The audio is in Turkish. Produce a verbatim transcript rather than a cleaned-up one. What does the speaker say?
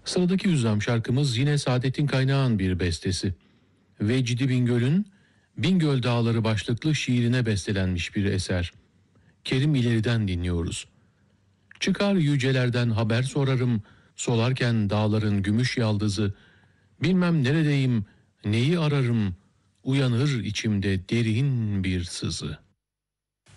Sıradaki Hüzzam şarkımız yine Saadettin Kaynağ'ın bir bestesi. Vecdi Bingöl'ün Bingöl Dağları başlıklı şiirine bestelenmiş bir eser. Kerim İleri'den dinliyoruz. Çıkar yücelerden haber sorarım, solarken dağların gümüş yaldızı. Bilmem neredeyim, neyi ararım, uyanır içimde derin bir sızı.